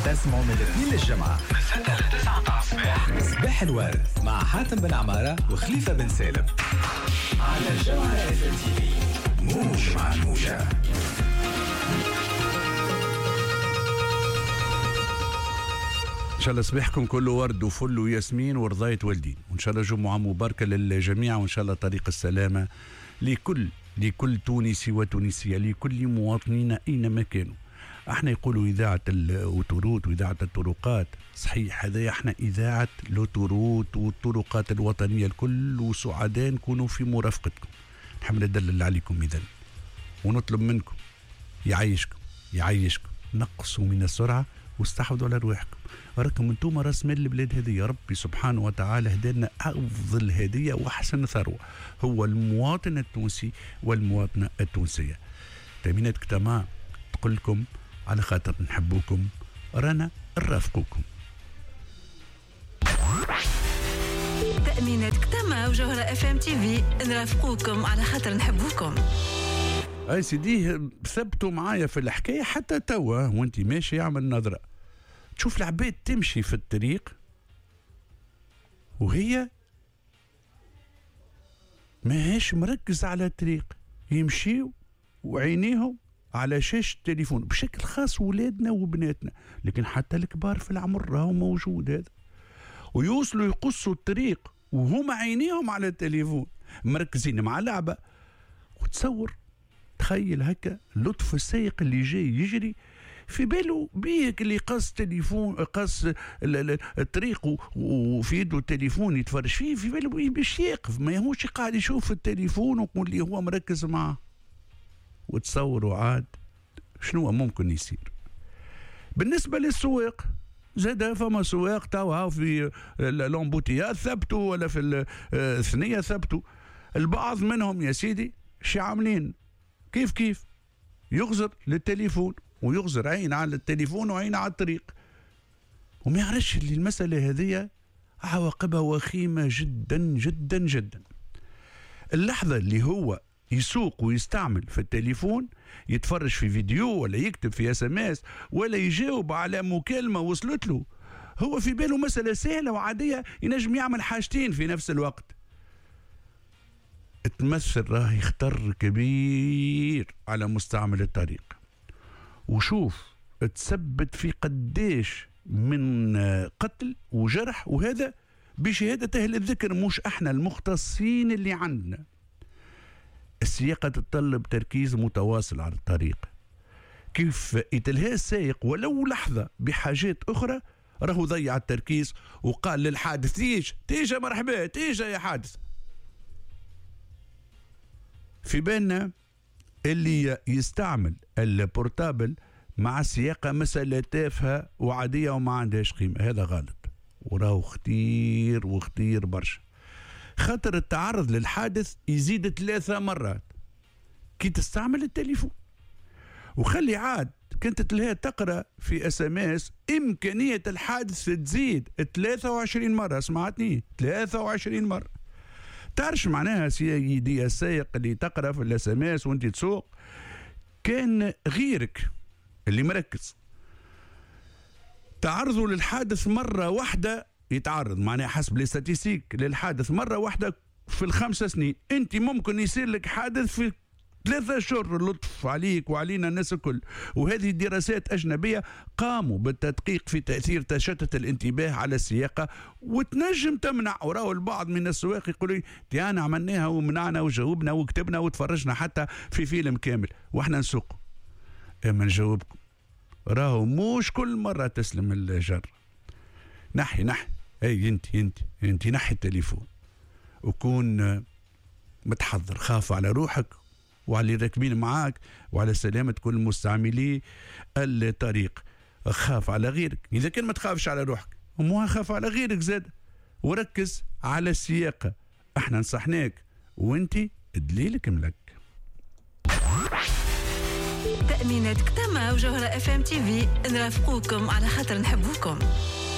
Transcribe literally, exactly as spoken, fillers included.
تسمعوا من الاثنين للجمعة من ستة لتسعة تاع الصباح. صباح الورد مع حاتم بن عمارة وخليفة بن سالم على الجمعة اف ام تي في. موج مع الموجة. إن شاء الله صباحكم كله ورد وفل وياسمين ورضاية والدين، وإن شاء الله جمعة مباركة للجميع، وإن شاء الله طريق السلامة لكل لكل تونسي وتونسية، لكل مواطنين أينما كانوا. احنا يقولوا إذاعة الأوتوروت وإذاعة الطرقات، صحيح هذا احنا إذاعة الأوتوروت والطرقات الوطنية الكل، وسعداء نكونوا في مرافقتكم. نحب ندلل عليكم إذن ونطلب منكم يعيشكم يعيشكم نقصوا من السرعة واستحوذوا على رواحكم. راكم انتم راس مال البلاد هذه، يا ربي سبحانه وتعالى هدانا افضل هديه واحسن ثروه هو المواطن التونسي والمواطنه التونسيه. تامينات كتما تقول لكم على خاطر نحبوكم رانا نرافقوكم. تأمينات كتما وجوهرة اف ام تي في نرافقوكم على خاطر نحبوكم. اي سيدي ثبتوا معايا في الحكايه حتى توا وانت ماشي يعمل نظره تشوف العباد تمشي في الطريق وهي ماهيش مركز على الطريق، يمشيوا وعينيهم على شاشة التليفون، بشكل خاص ولادنا وبناتنا، لكن حتى الكبار في العمر راهو موجود هذا، ويوصلوا يقصوا الطريق وهم عينيهم على التليفون مركزين مع لعبة. وتصور تخيل هكا لطف السائق اللي جاي يجري في باله بيك اللي قص تليفون قص الطريق وفي يده التليفون يتفرج فيه، في باله بيه باش يقف، ما يهوش قاعد يشوف التليفون ويقول لي هو مركز معه. وتصوروا عاد شنو ممكن يصير بالنسبه للسواق. زاد فما سواق توا في لومبوتيات ثبتوا ولا في الثنيه ثبتوا، البعض منهم يا سيدي شي عاملين كيف كيف يغزر للتليفون ويغزر عين على التليفون وعين على الطريق، وما يعرفش اللي المسألة هذه عواقبها وخيمة جدا جدا جدا. اللحظة اللي هو يسوق ويستعمل في التليفون يتفرج في فيديو ولا يكتب في اس ام اس ولا يجاوب على مكالمة وصلت له، هو في باله مسألة سهلة وعادية ينجم يعمل حاجتين في نفس الوقت. تمثل راهي خطر كبير على مستعمل الطريق. وشوف تثبت في قديش من قتل وجرح، وهذا بشهادة أهل الذكر مش احنا المختصين اللي عندنا. السياقة تتطلب تركيز متواصل على الطريق، كيف يتلهى السائق ولو لحظة بحاجات أخرى راهو ضيع التركيز وقال للحادث تيج تيجا مرحبا تيجا يا حادث. في بالنا اللي يستعمل البورتابل مع السياقة مسألة تافهة وعادية وما عندهاش قيمة، هذا غلط وراهو خطير وخطير برشا. خطر التعرض للحادث يزيد ثلاثة مرات كي تستعمل التليفون. وخلي عاد كنت تلها تقرأ في اس ام اس إمكانية الحادث تزيد ثلاثة وعشرين مرة، سمعتني ثلاثة وعشرين مرة. تعرف معناها سيدي السائق اللي تقرأ في الاس ام اس وانت تسوق كان غيرك اللي مركز تعرضوا للحادث مرة واحدة، يتعرض معناها حسب الاستاتيستيك للحادث مرة واحدة في الخمسة سنين، انت ممكن يصير لك حادث في ثلاثة شهور. لطف عليك وعلينا الناس الكل. وهذه دراسات أجنبية قاموا بالتدقيق في تأثير تشتت الانتباه على السياقة وتنجم تمنع. وراه البعض من السواق يقولوا لي أنا عملناها ومنعنا وجاوبنا وكتبنا وتفرجنا حتى في فيلم كامل وإحنا نسوق. اما نجاوبكم راهو مش كل مرة تسلم الجر. نحي نحي اي انت انت انت نحي التليفون وكون متحضر، خاف على روحك وعلى الراكبين معاك وعلى سلامة كل مستعملي الطريق. خاف على غيرك، إذا كان ما تخافش على روحك وما خاف على غيرك زاد، وركز على السياقة. احنا نصحناك وانت دليلك ملك. تأمينات كتما وجوهرة اف ام تي في نرافقوكم على خاطر نحبوكم.